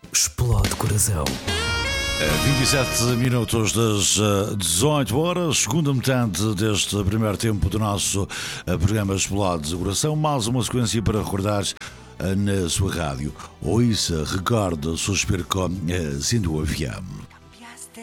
Explode Coração. 27 minutos das 18 horas, segunda metade deste primeiro tempo do nosso programa Explode Coração. Mais uma sequência para recordar na sua rádio. Ouça, recorde, suspiro com Sinto FM.